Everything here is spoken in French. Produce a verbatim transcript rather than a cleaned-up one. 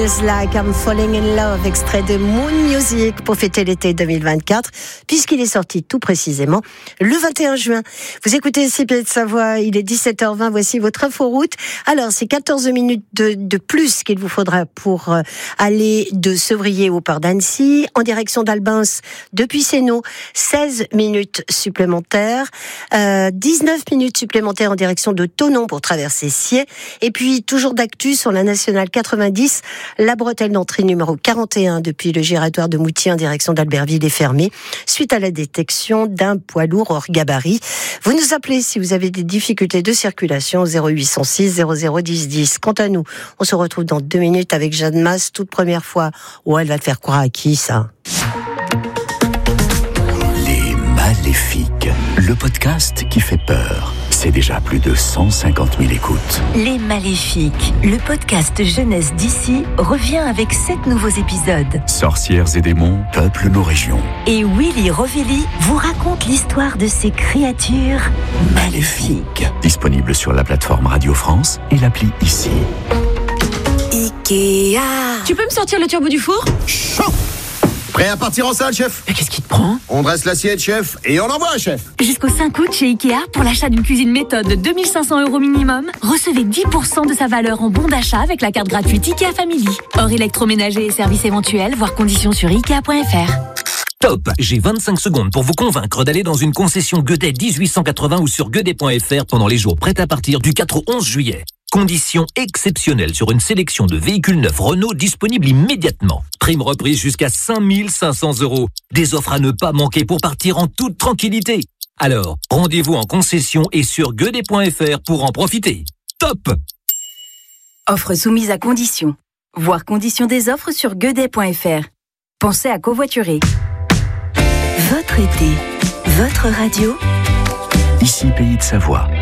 It's like I'm falling in love, extrait de Moon Music pour fêter l'été deux mille vingt-quatre, puisqu'il est sorti tout précisément le vingt et un juin. Vous écoutez C P de Savoie, il est dix-sept heures vingt, voici votre inforoute. Alors, c'est quatorze minutes de, de plus qu'il vous faudra pour euh, aller de Sevrier au port d'Annecy, en direction d'Albins depuis Sénaux, seize minutes supplémentaires, euh, dix-neuf minutes supplémentaires en direction de Thonon pour traverser Sciez, et puis toujours d'actu sur la nationale quatre-vingt-dix, la bretelle d'entrée numéro quarante et un depuis le giratoire de Moutier en direction d'Albertville est fermée suite à la détection d'un poids lourd hors gabarit. Vous nous appelez si vous avez des difficultés de circulation, zéro huit cent six zéro zéro dix dix. Quant à nous, on se retrouve dans deux minutes avec Jeanne Masse, toute première fois. Oh, elle va te faire croire à qui, ça? Les Maléfiques, le podcast qui fait peur. C'est déjà plus de cent cinquante mille écoutes. Les Maléfiques, le podcast jeunesse d'ici, revient avec sept nouveaux épisodes. Sorcières et démons peuplent nos régions. Et Willy Rovelli vous raconte l'histoire de ces créatures maléfiques. Disponible sur la plateforme Radio France et l'appli Ici. Ikea. Tu peux me sortir le turbo du four ? Chaud! Prêt à partir en salle, chef? Mais qu'est-ce qui te prend ? On dresse l'assiette, chef, et on envoie, chef. Jusqu'au cinq août chez Ikea, pour l'achat d'une cuisine méthode de deux mille cinq cents euros minimum, recevez dix pour cent de sa valeur en bon d'achat avec la carte gratuite Ikea Family. Hors électroménager et services éventuels, voire conditions sur ikea point f r. Top! J'ai vingt-cinq secondes pour vous convaincre d'aller dans une concession Guedet dix-huit cent quatre-vingts ou sur guedet point f r pendant les jours prêts à partir du quatre au onze juillet. Conditions exceptionnelles sur une sélection de véhicules neufs Renault disponibles immédiatement. Prime reprise jusqu'à cinq mille cinq cents euros. Des offres à ne pas manquer pour partir en toute tranquillité. Alors, rendez-vous en concession et sur guedet point f r pour en profiter. Top! Offre soumise à conditions. Voir conditions des offres sur guedet point f r. Pensez à covoiturer. Votre été, votre radio. Ici Pays de Savoie.